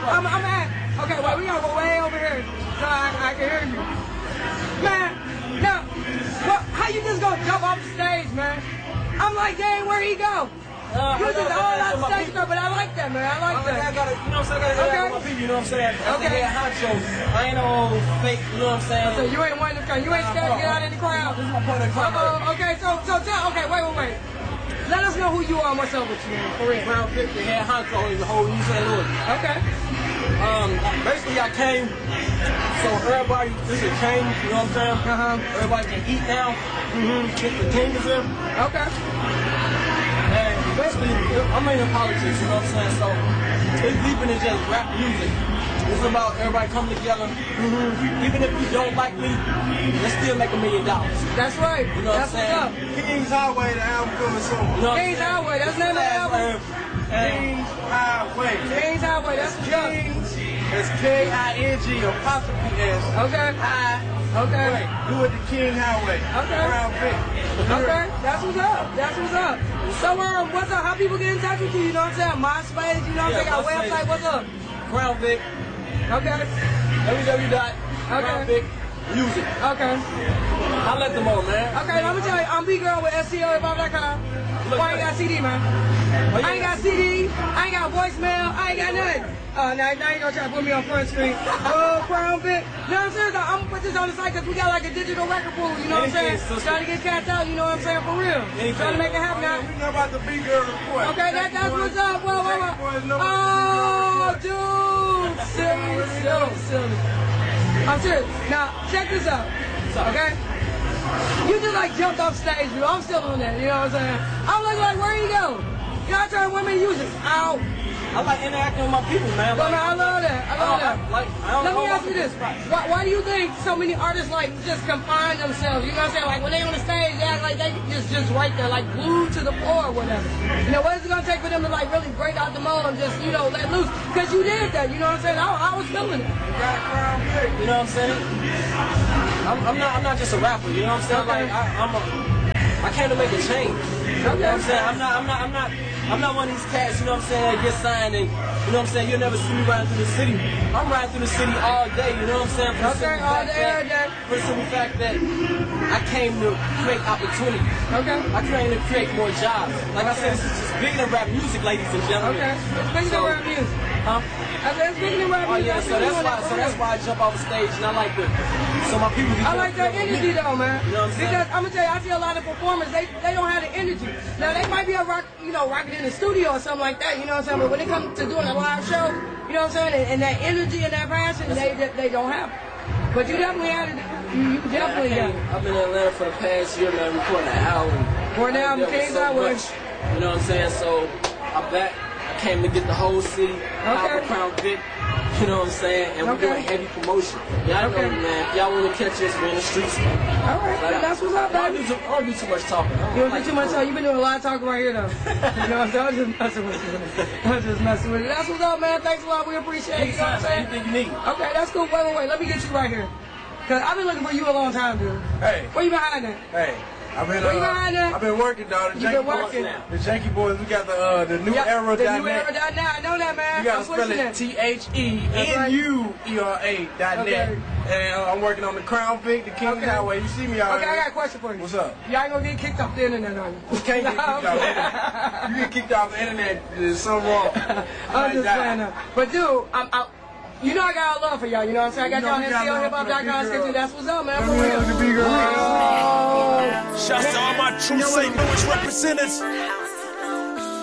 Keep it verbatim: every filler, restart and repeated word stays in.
I'm, I'm at. Okay, wait, we gotta go way over here so I, I can hear you. Man, now, what, how you just gonna jump off the stage, man? I'm like, dang, where'd he go? Uh, you was just all out of stage stuff, but I like that, man. I like that. I gotta, you know what I'm saying? I gotta okay. my people, you know what I'm saying? That's okay. The head honcho. I ain't no fake, you know what I'm saying? So you ain't one of them, you ain't scared to get out in the crowd? This is my point of crowd. Uh-oh, okay, so, so tell, okay, wait, wait, wait. Let us know who you are and what's up with you, man, for real. Crown Vic, the head honcho in the whole East Saint Louis. Okay. Um, basically I came, so everybody, this is a change, you know what I'm saying? Uh-huh. Everybody can eat now. Mm-hmm. Get the king is in. Okay. And basically, I'm in politics, you know what I'm saying? So, it's deeper than just rap music. It's about everybody coming together. Mm-hmm. Even if you don't like me, let's still make a million dollars. That's right. You know that's what I'm saying? What's up. King's Highway, the album coming soon. You know King's Highway, that's the name of the album? King's Highway. King's Highway, that's what's up. King's, it's K I N G apostrophe S. Okay. I. Okay. Wait, do it the King Highway. Okay. Crown Vic. Okay, that's what's up. That's what's up. So, um, what's up? How people get in touch with you? You know what I'm saying? MySpace, you know what I'm saying? Got a website. What's up? Crown Vic. Okay. w w w dot crown vic music. Okay. I let them all, man. Okay, let me tell you, I'm B-Girl with S T O hip hop dot com. Why I ain't got C D, man? Oh, yeah. I ain't got C D, I ain't got voicemail, I ain't got nothing. Uh, now, now you gonna try to put me on Front Street. Oh, Crown Vic. You know what I'm saying? I'm gonna put this on the site because we got like a digital record pool, you know what I'm saying? Trying to get cats out, you know what I'm saying? For real. Trying to make it happen now. We know about the B-Girl report. Okay, that, that's what's up. Whoa, whoa, whoa. Oh, dude. Silly, silly, silly. I'm serious. Now, check this out. Okay? You just like jumped off stage, dude. I'm still on that, you know what I'm saying? I'm looking like, where you go? You know, I try to want me to use it. Ow. I like interacting with my people, man. Like, man, I love that. I love I that. Like, I don't Let me know ask you this. Why, why do you think so many artists like just confine themselves? You know what I'm saying? Like when they on the stage, they act like they just just right there, like glued to the floor or whatever. You know, what is it gonna take for them to like really break out the mold and just, you know, let loose? Because you did that, you know what I'm saying? I, I was feeling it. You know what I'm saying? I'm, I'm not I'm not just a rapper, you know what I'm saying? Okay. Like I, I'm a I came to make a change. You know what I'm saying? I'm not I'm not I'm not I'm not one of these cats, you know what I'm saying, that get signed and, you know what I'm saying, you'll never see me riding through the city. I'm riding through the city all day, you know what I'm saying? For Okay, all day, every day. For the simple fact that I came to create opportunity. Okay. I came to create more jobs. Like Okay. I said, this is just bigger than rap music, ladies and gentlemen. Okay. It's bigger So, than rap music. Huh? I said it's bigger than rap Oh music. yeah, so that's why so that's why I jump off the stage and I like the so my people be I like that energy though, man. You know what I'm saying? Because I'm gonna tell you, I see a lot of performers, they they don't have the energy. Now they might be a rock, you know, rocking in the studio or something like that, you know what I'm saying? But when it comes to doing a live show, you know what I'm saying, and, and that energy and that passion, they they, they don't have it. But you definitely had it. You, you definitely yeah, got it. I've been in Atlanta for the past year, man, recording an album. For now, I'm King's Highway. You know what I'm saying? So I'm back. I came to get the whole city, okay. Crown Vic. You know what I'm saying? And we're okay. doing heavy promotion. Y'all okay. know, man. Y'all want to catch us, we're in the streets. All right, like, that's what's up, I baby. don't, do too, I don't do too much talking. You don't like do too much talking. You've been doing a lot of talking right here, though. You know what I'm saying? I'm just messing with you. I'm just messing with you. That's what's up, man. Thanks a lot. We appreciate it. You know what I'm saying? Anything you need. Okay, that's cool. Wait, wait, wait. Let me get you right here. Because I've been looking for you a long time, dude. Hey. Where you behind that? Hey. I've been, Where you uh, behind that? I've been working, dog. The you been working. Boys, the Janky Boys, we got the uh, the new yep, era the dot net. new era dot net. I know that, man. You gotta I'm spell it T H E N U E R A dot net. Okay. And uh, I'm working on the Crown Vic, the King's okay. Highway. You see me out Okay, here. I got a question for you. What's up? Y'all ain't gonna get kicked off the internet, are you? You can't get kicked off the internet. You get kicked off the internet, there's something wrong. I'm just playing up. But dude, I'm out. You know I got all love for y'all, you know what I'm saying? I got y'all S T O hip hop dot com sketching. That's what's up, man. For real. The B-Girl. Shouts to all my true Saint Louis representatives.